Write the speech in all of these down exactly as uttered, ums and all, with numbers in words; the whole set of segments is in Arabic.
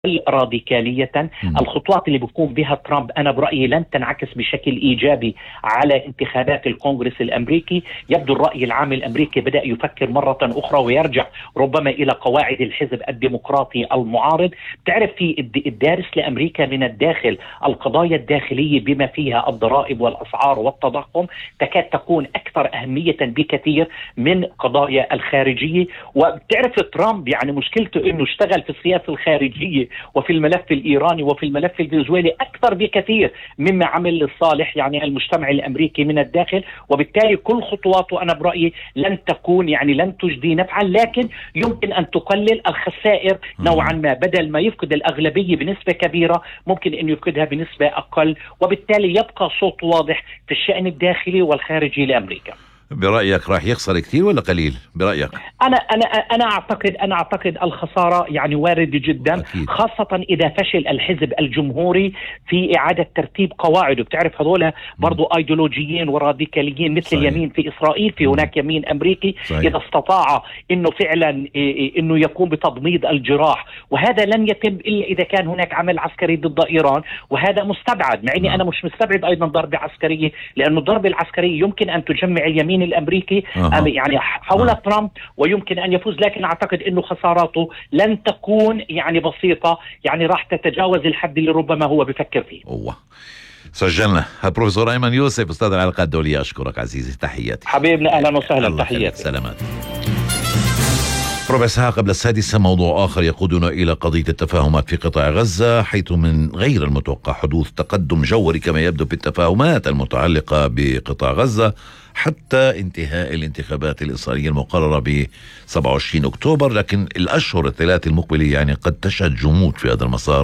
راديكالية. م. الخطوات اللي بيقوم بها ترامب أنا برأيي لن تنعكس بشكل إيجابي على انتخابات الكونغرس الأمريكي. يبدو الرأي العام الأمريكي بدأ يفكر مرة أخرى ويرجع ربما إلى قواعد الحزب الديمقراطي المعارض. تعرف في الدارس لأمريكا من الداخل القضايا الداخلية بما فيها الضرائب والأسعار والتضخم تكاد تكون أكثر أهمية بكثير من قضايا الخارجية. وبتعرف ترامب يعني مشكلته إنه اشتغل في السياسة الخارجية وفي الملف الإيراني وفي الملف الفنزويلي أكثر بكثير مما عمل للصالح يعني المجتمع الأمريكي من الداخل، وبالتالي كل خطواته أنا برأيي لن تكون يعني لن تجدي نفعا، لكن يمكن أن تقلل الخسائر نوعا ما. بدل ما يفقد الأغلبية بنسبة كبيرة ممكن أن يفقدها بنسبة أقل، وبالتالي يبقى صوت واضح في الشأن الداخلي والخارجي لأمريكا. برأيك راح يخسر كثير ولا قليل برأيك؟ أنا أنا أنا أعتقد أنا أعتقد الخسارة يعني واردة جدا. أكيد. خاصة إذا فشل الحزب الجمهوري في إعادة ترتيب قواعده. بتعرف هذول برضو أيديولوجيين وراديكاليين مثل صحيح. اليمين في إسرائيل، في هناك يمين أمريكي صحيح. إذا استطاع إنه فعلا إنه يقوم بتضميد الجراح، وهذا لن يتم إلا إذا كان هناك عمل عسكري ضد إيران، وهذا مستبعد. مع إني أنا مش مستبعد أيضا ضربة عسكرية، لأنه الضربة العسكرية يمكن أن تجمع اليمين الأمريكي أه. يعني حول أه. ترامب ويمكن أن يفوز، لكن أعتقد أنه خساراته لن تكون يعني بسيطة، يعني راح تتجاوز الحد اللي ربما هو بفكر فيه. أوه. سجلنا. البروفيسور أيمن يوسف أستاذ العلاقات الدولية، أشكرك عزيزي، تحياتي حبيبنا، أهلا وسهلا، تحياتي، سلامات. ربع ساعة قبل السادسة موضوع آخر يقودنا إلى قضية التفاهمات في قطاع غزة، حيث من غير المتوقع حدوث تقدم جوهري كما يبدو في التفاهمات المتعلقة بقطاع غزة حتى انتهاء الانتخابات الإسرائيلية المقررة ب سبعة وعشرين أكتوبر. لكن الأشهر الثلاث المقبلة يعني قد تشهد جمود في هذا المسار،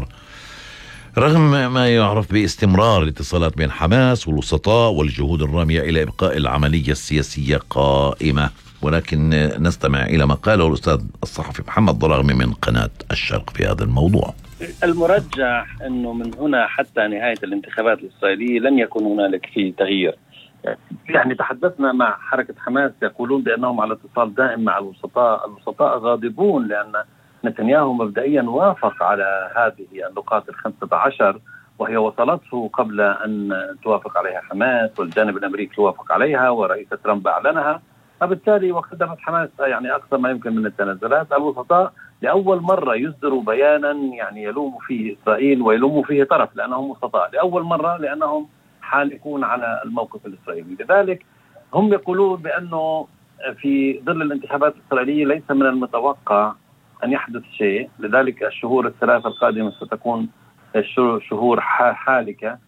رغم ما يعرف باستمرار الاتصالات بين حماس والوسطاء والجهود الرامية إلى إبقاء العملية السياسية قائمة. ولكن نستمع إلى ما قاله الأستاذ الصحفي محمد ضراغمي من قناة الشرق في هذا الموضوع. المرجح أنه من هنا حتى نهاية الانتخابات الإسرائيلية لن يكون هنالك فيه تغيير. يعني تحدثنا مع حركة حماس يقولون بأنهم على اتصال دائم مع الوسطاء. الوسطاء غاضبون لأن نتنياهو مبدئيا وافق على هذه النقاط الخمسة عشر، وهي وصلته قبل أن توافق عليها حماس، والجانب الأمريكي وافق عليها ورئيس ترامب أعلنها، فبالتالي وقدمت حماس يعني أقصى ما يمكن من التنازلات. الوسطاء لأول مرة يصدروا بيانا يعني يلوم فيه إسرائيل ويلوم فيه طرف، لأنهم وسطاء لأول مرة، لأنهم حالكون على الموقف الإسرائيلي. لذلك هم يقولون بأنه في ظل الانتخابات الإسرائيلية ليس من المتوقع أن يحدث شيء، لذلك الشهور الثلاثة القادمة ستكون شهور حالكة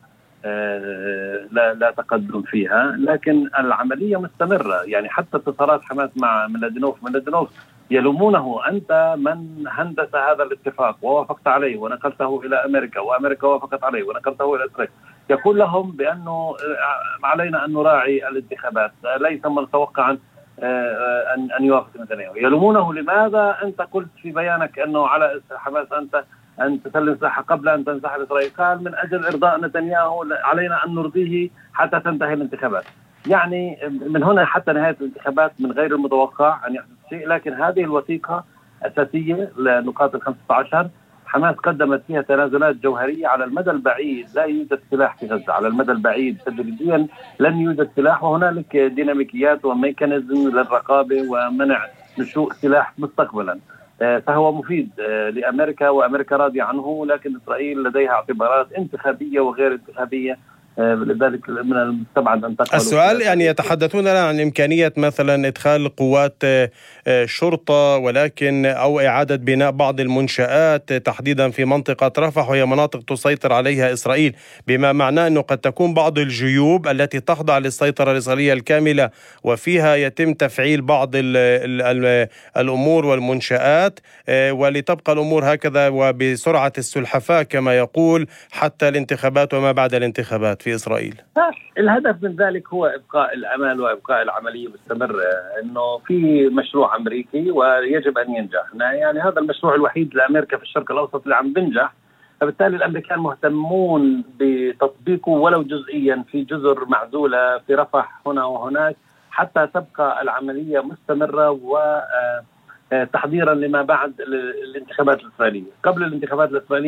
لا لا تقدم فيها، لكن العملية مستمرة. يعني حتى اتصالات حماس مع ميلادينوف ميلادينوف يلومونه، أنت من هندس هذا الاتفاق ووافقت عليه ونقلته إلى أمريكا، وأمريكا وافقت عليه ونقلته إلى إسرائيل. يقول لهم بأنه علينا أن نراعي الانتخابات، ليس من المتوقع أن أن يوافق نتنياهو. يلومونه، لماذا أنت قلت في بيانك أنه على حماس أنت أن تسلم ساحة قبل أن تنسحب إسرائيل؟ قال من أجل إرضاء نتنياهو علينا أن نرضيه حتى تنتهي الانتخابات. يعني من هنا حتى نهاية الانتخابات من غير المتوقع أن يحدث شيء. لكن هذه الوثيقة أساسية لنقاط الخمسة عشر. حماس قدمت فيها تنازلات جوهرية على المدى البعيد. لا يوجد سلاح في غزة على المدى البعيد، تدريجيا لن يوجد سلاح، وهنالك ديناميكيات وميكانيزم للرقابة ومنع نشوء سلاح مستقبلا. فهو مفيد لأمريكا وأمريكا راضية عنه، لكن إسرائيل لديها اعتبارات انتخابية وغير انتخابية، لذلك من المستبعد أن تقبل. السؤال يعني يتحدثون عن إمكانية مثلا إدخال قوات شرطة، ولكن أو إعادة بناء بعض المنشآت تحديدا في منطقة رفح، وهي مناطق تسيطر عليها إسرائيل، بما معناه أنه قد تكون بعض الجيوب التي تخضع للسيطرة الإسرائيلية الكاملة وفيها يتم تفعيل بعض ال ال ال الأمور والمنشآت، ولتبقى الأمور هكذا وبسرعة السلحفاة كما يقول حتى الانتخابات وما بعد الانتخابات في إسرائيل. الهدف من ذلك هو إبقاء الأمل وإبقاء العملية مستمرة، إنه في مشروع أمريكي ويجب أن ينجح. يعني هذا المشروع الوحيد لأمريكا في الشرق الأوسط اللي عم بنجح، فبالتالي الأمريكان مهتمون بتطبيقه ولو جزئيا في جزر معزولة في رفح هنا وهناك، حتى تبقى العملية مستمرة و تحضيرا لما بعد الانتخابات الإسرائيلية. قبل الانتخابات الإسرائيلية